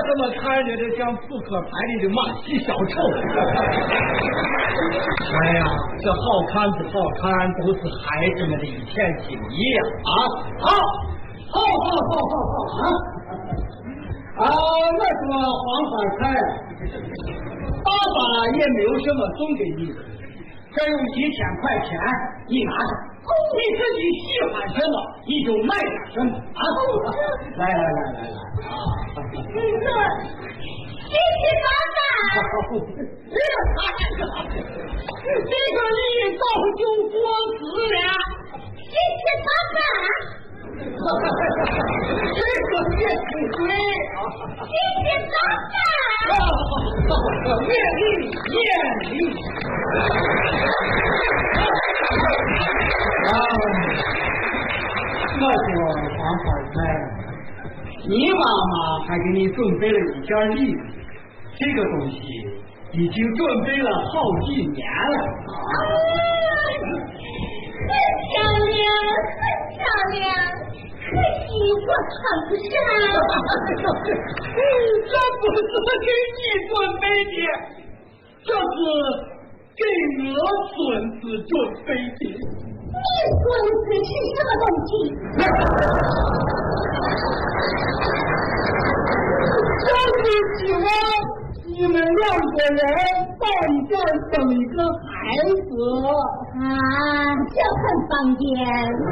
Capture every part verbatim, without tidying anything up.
怎么看着这像扑克牌里的马戏小丑？哎呀，这好看不好看，都是孩子们的一片心意呀！啊，好，好，好，好，好，好啊！啊，我说黄花菜，爸爸也没有什么送给你，这有一千块钱，你拿着。你自己喜欢什么，你就买点什么啊！来来来来来啊！ 谢谢爸爸。 这个太好了，这个你早就过时了。 谢谢爸爸。 这个也挺对啊！ 谢谢爸爸。 愿力愿力。啊，我说黄花菜，你妈妈还给你准备了一件礼物，这个东西已经准备了好几年了。 很漂亮，很漂亮，可惜我看不上。 这不是给你准备的，这是给我孙子准备的。 你孙子是什么东西？ 就是希望你们两个人早一点生一个孩子啊，这很方便。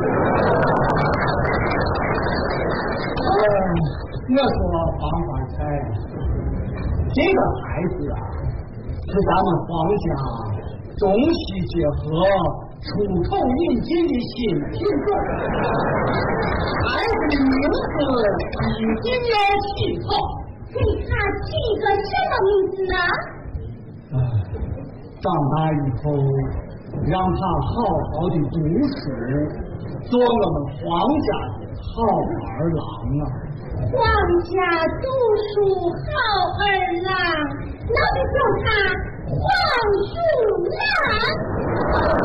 嗯，我说黄花菜，这个孩子啊，是咱们黄家中西结合。出口引进的新品种，孩子的名字一定要起好。 给他起一个什么名字呢？ 唉，长大以后让他好好的读书，做我们黄家的好儿郎啊！ 黄家读书好儿郎，那就叫他黄鼠狼。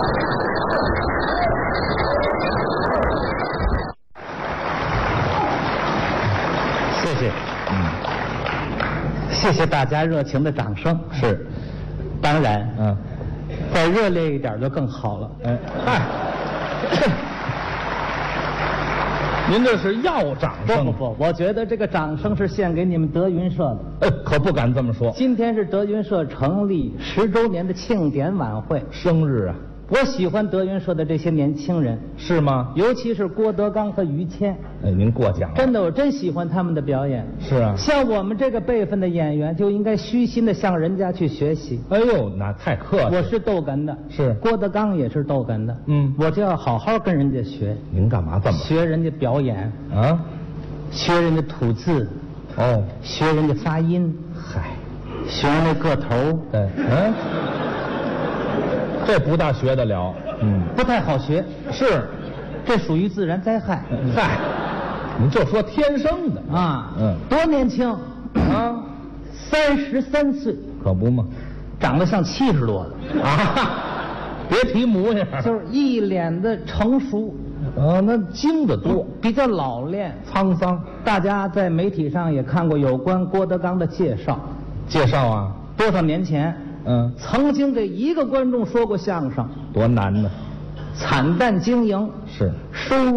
谢谢，嗯，谢谢大家热情的掌声。 是， 当然， 嗯， 再热烈一点就更好了。 哎，嗨，您这是要掌声？ 不不不，我觉得这个掌声是献给你们德云社的。 哎，可不敢这么说。 今天是德云社成立十周年的庆典晚会， 生日啊！ 我喜欢德云社的这些年轻人， 是吗？ 尤其是郭德纲和于谦。 哎，您过奖了。 真的，我真喜欢他们的表演。 是啊， 像我们这个辈分的演员，就应该虚心的向人家去学习。 哎呦，那太客气。 我是逗哏的， 是郭德纲也是逗哏的。 嗯， 我就要好好跟人家学。 您干嘛这么学人家表演啊？ 学人家吐字。 哦， 学人家发音。 嗨， 学人家个头。 对，嗯，这不大学得了。嗯， 不太好学。 是， 这属于自然灾害。 嗨，你就说天生的啊。 嗯， 多年轻啊， 三十三岁， 可不嘛， 长得像七十多的啊。别提模样， 就是一脸的成熟。 啊，那经得多， 比较老练沧桑。 大家在媒体上也看过有关郭德纲的介绍。 介绍啊？ 多少年前？ 嗯， 曾经给一个观众说过相声， 多难呢， 惨淡经营， 是收入